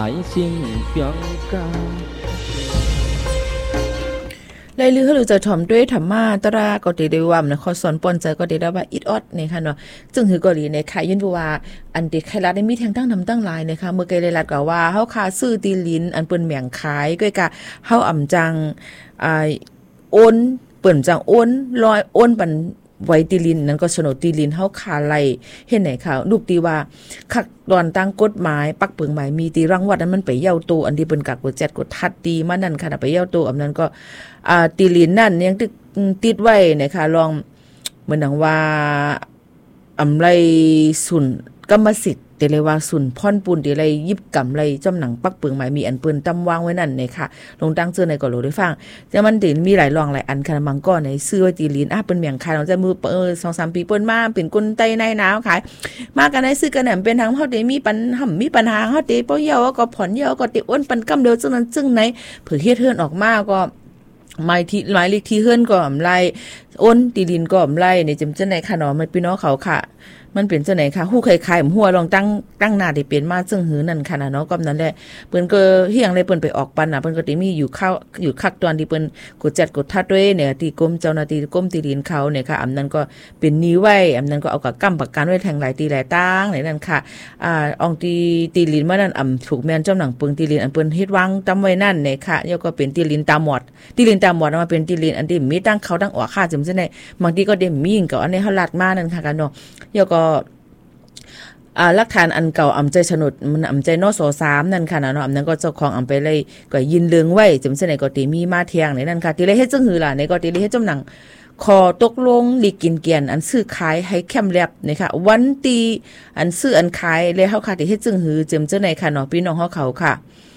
เลยลือให้รู้จะถ่อมด้วยธรรมะตราก็ติได้ว่านะขอสอนปนใจก็ติได้ว่าอิดออดนี่ค่ะเนาะจึงหือก็ดีในค่ะยินบ่ว่าอันเด็กไขรัฐได้มีแทงตั้งนำตั้งหลายนะคะเมื่อไกลเลยรัดก็ว่าเฮาคาซื้อตีลิ้นอันเปิ้นแหม่งขายก็กะเฮาอ่ำจังโอนเปิ้นจังโอนลอยโอนปันไว้ตีลินนั้นก็โฉนดตีลินเฮาขาไลเห็นไหนค่ะลูกตีว่าคักตอนตั้งกฎหมายปักเปิงหมายมีตีรังวัดนั้นมันไปเย้าตูอันที่เปิ้นกักกดจัดกดทัดตีมานั่นค่ะไปเย้าตูอันนั้นก็ตีลินนั่นยังติดไว้นะคะลองเหมือนดังว่าอำไรสุนกรรมสิทธิ์แต่เลยว่าสุนพ่อนปูนแต่เลยยิบกำไรจำหนังปักเปิงหมายมีอันเปิ้นตำวางไว้นั่นนะคะลงตั้งเจอในก็รู้ได้ฟังแต่มันติมีหลายรองหลายอันค่ะบางก้อนในซื้อไว้ตีลินเป็นเมียงขายเราจะมือ2-3 ปีเปิ้นมาเป็นกุนไตในหนาวขายมากันได้ซื้อกันแหนมเป็นทางเฮาได้มีปัญหาเฮาได้บ่เยาก็ผ่อนเยาก็ติอ้วนปันกำเร็วจังนั้นจึงไหนเผื่อเฮ็ดเฮือนออกมาก็หมายเลขที่เฮือนก็อำไรอ้นตีดินก็อำไรในจำจังไหนค่ะเนาะมันพี่น้องเขาค่ะมันเป็นจังไหนค่ะฮู้คล้ายๆหัวลองตั้งหน้าได้เป็นมาซึ่งหือนั่นค่ะเนาะก็นั้นแหละเปิ้นก็เฮียงเลยเปิ้นไปออกปันน่ะเปิ้นก็สิมีอยู่คักตอนที่เปิ้นกดจัดกดทัดด้วยเนี่ยที่กรมเจ้าหน้าที่กรมที่ดินเขาเนี่ยค่ะอำนั้นก็เป็นนี้ไว้อำนั้นก็เอากับกำประกันไว้แทงหลายตีหลายตั้งในนั้นค่ะอองตีลินมานั่นถูกแม่นจำหนังเปิ้นตีลินอันเปิ้นเฮ็ดวางตำไว้นั่นเนี่ยค่ะแล้วก็เป็นตีลินตาหมอดมาเป็นตีลินอันที่มีตั้งเขาตั้งออกค่าจำจังได๋บางทีก็ได้มีก็อันนี้เฮาลัดมานั่นค่ะกันเนาะแล้วก็หลักฐานอันเก่าอำใจฉนดมันอำใจนส3นั่นค่ะเนาะอำนั้นก็เจ้าของอำไปเลยก็ยินเลืองไว้จำเสนก็ติมีมาเที่ยงในนั่นค่ะที่เลยเฮ็ดจังหือล่ะในก็ติเลยเฮ็ดจำหนังขอตกลงลีกินเกียนอันซื้อขายให้แคมแลบนะคะวันตีอันซื้ออันขายเลยเฮาค่ะที่เฮ็ดจังหือจำจังไหนค่ะเนาะพี่น้องเฮาเขาค่ะ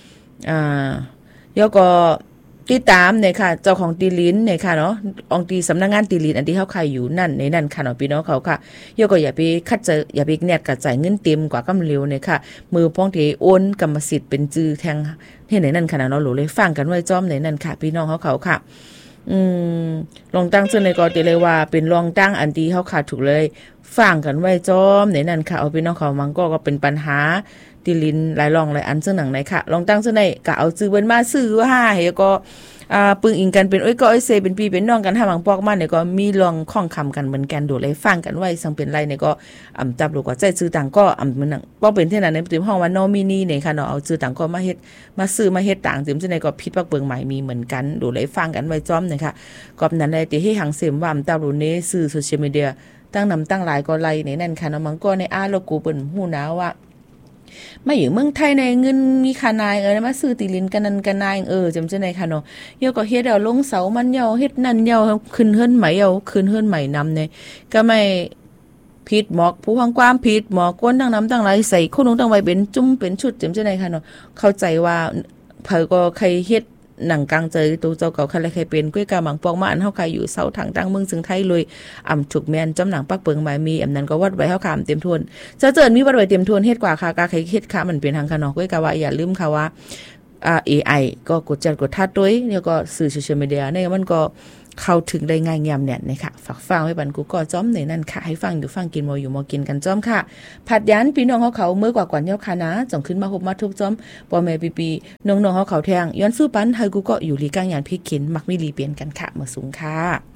แล้วก็ติดตามเนี่ยค่ะเจ้าของตีลินเนี่ยค่ะเนาะองตีสำนักงานตีลินอันที่เขาขายอยู่นั่นในนั่นค่ะเนาะพี่น้องเขาค่ะโยก็อย่าไปคัดเจออย่าไปแนดกระจายเงินเต็มกว่ากำเร็วเนี่ยค่ะมือพ้องที่โอนกรรมสิทธิ์เป็นจื้อแทงที่ไหนนั่นค่ะเนาะหลูเลยฟังกันไว้จ้อมในนั่นค่ะพี่น้องเขาค่ะลองตั้งซึ่งในก็เลยว่าเป็นลองตั้งอันที่เขาขาดถูกเลยฟังกันไว้จ้อมในนั่นค่ะเอาพี่น้องเขามังก็เป็นปัญหาตีลินหลายรองหลายอันซึ่งหนังไหนค่ะลองตั้งซึ่งในก็เอาซื้อเบิ้นมาซื้อว่าเฮก็ปึงอิงกันเป็นก็เซเป็นพี่เป็นน้องกันถ้าบางปอกมาเนี่ยก็มีลองข้องคำกันเหมือนกันดูเลยฟังกันไว้สังเป็นไรเนี่ยก็จับลูกก็ใจซื้อต่างก็มันป้อเป็นที่นั้นในติมห้องว่านอมินีเนี่ยค่ะเนาะเอาซื้อต่างก็มาเฮ็ดมาซื้อมาเฮ็ดต่างติมซึ่งในก็ผิดปักเบิงใหม่มีเหมือนกันดูเลยฟังกันไว้จ้อมเนี่ยค่ะก็นั้นเลยที่ให้หังเสมว่าตาลูเนซื้อโซเชียลมีเดียตั้งนำตั้งหลายก็ไล่ในนั่นค่ะเนาะมันก็ในโลกูเปิ้นฮู้นะว่ามาอยู่เมืองไทยในเงินมีขานายมาซื้อตีลินกันนันกันนายจำจังได๋ค่ะเนาะเยาก็เฮ็ดเอาลงเสามันเยาเฮ็ดนั่นเยาขึ้นเฮือนใหม่เยาขึ้นเฮือนใหม่นำเนี่ยก็ไม่ผิดหมอกผู้ฟังความผิดหมอกก้นตั้งน้ำตั้งหลายใส่คนลงตั้งไว้เป็นจุ่มเป็นชุดจำจังได๋ค่ะเนาะเข้าใจว่าเพิ่นก็ใครเฮ็ดหนังกลางใจตัวเจ้าเก่าใครเป็นก้วยกาหมังปอกมาอันเฮาใครอยู่เสาถังตั้งเมืองซึ่งไทยเลยถูกแม่นจำหนังปักเปิงหมายมีนั้นก็วัดไว้เฮาขามเต็มทวนเจิดมีวัดไว้เต็มทวนเฮ็ดกว่าค่ะกาใครเฮ็ดค่ะมันเป็นทางคะเนาะก้วยกาว่าอย่าลืมค่ะว่าAI ก็กดจัดกดทัดด้วยแล้วก็สื่อโซเชียลมีเดียเนี่ยมันก็เข้าถึงได้ง่ายงามเนี่ยนะคะฝากฟังไว้บันกูก็จ้อมในนั่นค่ะให้ฟังอยู่ฟังกินมออยู่มอกินกันจ้อมค่ะผัดยันพี่น้องเขาเมื่อกว่าก่อนเย้าค่ะนะจ่องขึ้นมาพบมาทุกจ้อมปอแม่ปีน้องเขาแทงย้อนสู้ปันให้กูก็อยู่ลีกลางอย่างพี่เข็นมักมีลีเปลี่ยนกันค่ะเมื่อสูงค่ะ